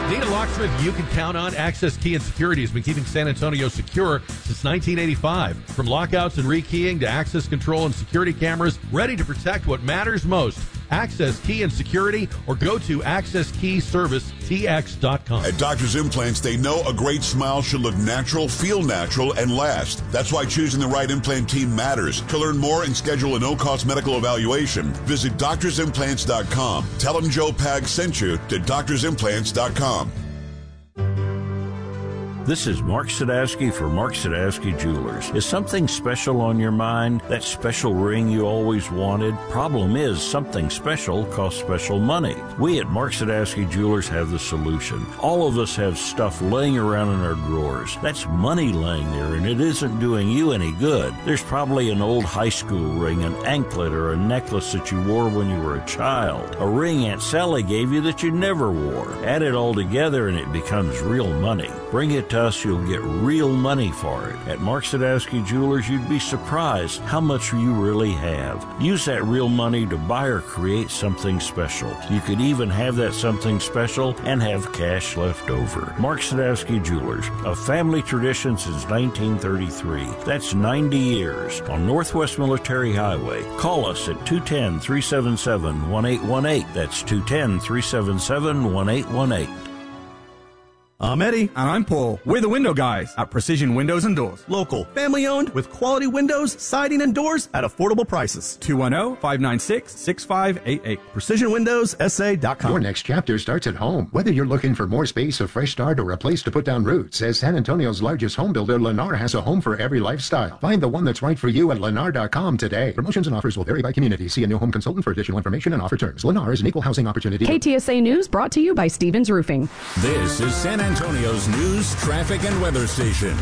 Need a locksmith you can count on? Access Key and Security has been keeping San Antonio secure since 1985. From lockouts and rekeying to access control and security cameras, ready to protect what matters most. Access Key and Security, or go to accesskeyservicetx.com. At Doctor's Implants, they know a great smile should look natural, feel natural, and last. That's why choosing the right implant team matters. To learn more and schedule a no-cost medical evaluation, visit doctorsimplants.com. Tell them Joe Pag sent you to doctorsimplants.com. This is Mark Sadowski for Mark Sadowski Jewelers. Is something special on your mind? That special ring you always wanted? Problem is, something special costs special money. We at Mark Sadowski Jewelers have the solution. All of us have stuff laying around in our drawers. That's money laying there, and it isn't doing you any good. There's probably an old high school ring, an anklet, or a necklace that you wore when you were a child. A ring Aunt Sally gave you that you never wore. Add it all together and it becomes real money. Bring it to us, you'll get real money for it. At Mark Sadowski Jewelers, you'd be surprised how much you really have. Use that real money to buy or create something special. You could even have that something special and have cash left over. Mark Sadowski Jewelers, a family tradition since 1933. That's 90 years on Northwest Military Highway. Call us at 210-377-1818. That's 210-377-1818. I'm Eddie. And I'm Paul. We're the window guys at Precision Windows and Doors. Local, family-owned, with quality windows, siding, and doors at affordable prices. 210-596-6588. PrecisionWindowsSA.com. Your next chapter starts at home. Whether you're looking for more space, a fresh start, or a place to put down roots, as San Antonio's largest home builder, Lennar has a home for every lifestyle. Find the one that's right for you at Lennar.com today. Promotions and offers will vary by community. See a new home consultant for additional information and offer terms. Lennar is an equal housing opportunity. KTSA News brought to you by Stevens Roofing. This is San Antonio's news, traffic, and weather station.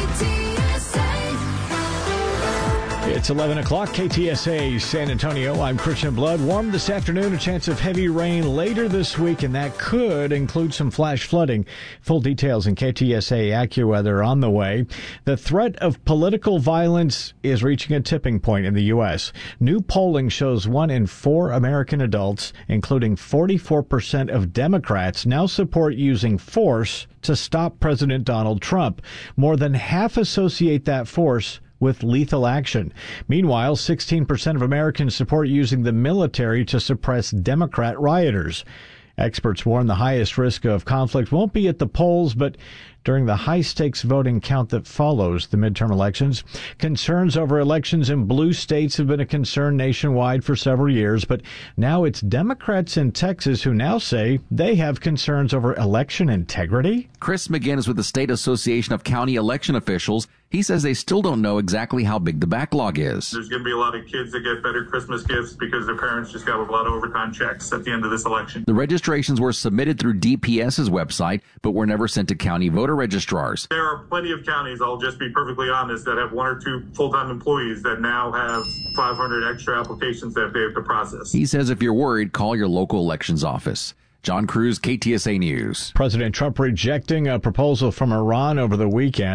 It's 11 o'clock, KTSA San Antonio. I'm Christian Blood. Warm this afternoon, a chance of heavy rain later this week, and that could include some flash flooding. Full details in KTSA AccuWeather on the way. The threat of political violence is reaching a tipping point in the U.S. New polling shows 1 in 4 American adults, including 44% of Democrats, now support using force to stop President Donald Trump. More than half associate that force with lethal action. Meanwhile, 16% of Americans support using the military to suppress Democrat rioters. Experts warn the highest risk of conflict won't be at the polls, but during the high-stakes voting count that follows the midterm elections. Concerns over elections in blue states have been a concern nationwide for several years, but now it's Democrats in Texas who now say they have concerns over election integrity. Chris McGinn is with the State Association of County Election Officials. He says they still don't know exactly how big the backlog is. There's going to be a lot of kids that get better Christmas gifts because their parents just got a lot of overtime checks at the end of this election. The registrations were submitted through DPS's website, but were never sent to county voter registrars. There are plenty of counties, I'll just be perfectly honest, that have 1 or 2 full-time employees that now have 500 extra applications that they have to process. He says if you're worried, call your local elections office. John Cruz, KTSA News. President Trump rejecting a proposal from Iran over the weekend.